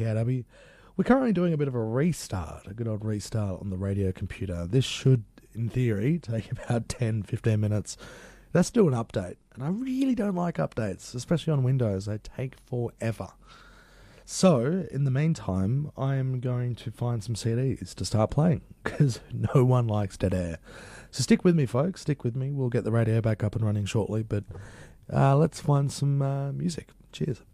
PAW. We're currently doing a bit of a restart, a good old restart on the radio computer. This should, in theory, take about 10, 15 minutes. Let's do an update. And I really don't like updates, especially on Windows. They take forever. So, in the meantime, I'm going to find some CDs to start playing, because no one likes dead air. So stick with me, folks. Stick with me. We'll get the radio back up and running shortly, but let's find some music. Cheers.